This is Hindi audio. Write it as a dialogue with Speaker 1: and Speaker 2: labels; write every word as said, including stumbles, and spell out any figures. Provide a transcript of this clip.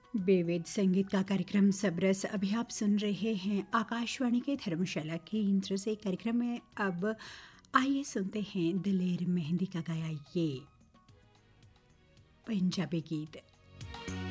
Speaker 1: बेवेद संगीत का कार्यक्रम सबरस अभी आप सुन रहे हैं आकाशवाणी के धर्मशाला केंद्र से। कार्यक्रम में अब आइए सुनते हैं दिलेर मेहंदी का गाया ये पंजाबी गीत।